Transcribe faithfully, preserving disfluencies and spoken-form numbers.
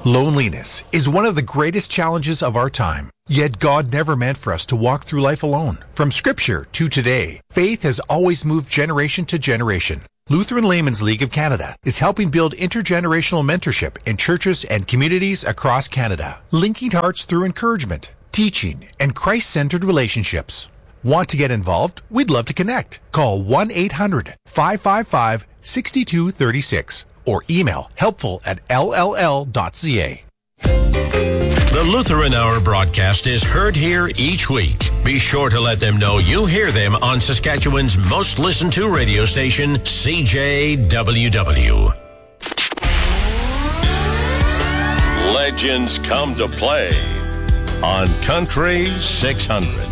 Loneliness is one of the greatest challenges of our time. Yet God never meant for us to walk through life alone. From Scripture to today, faith has always moved generation to generation. Lutheran Laymen's League of Canada is helping build intergenerational mentorship in churches and communities across Canada, linking hearts through encouragement, teaching, and Christ-centered relationships. Want to get involved? We'd love to connect. Call one eight hundred, five five five, six two three six or email helpful at l l l dot c a. The Lutheran Hour broadcast is heard here each week. Be sure to let them know you hear them on Saskatchewan's most listened to radio station, C J W W. Legends come to play on Country six hundred.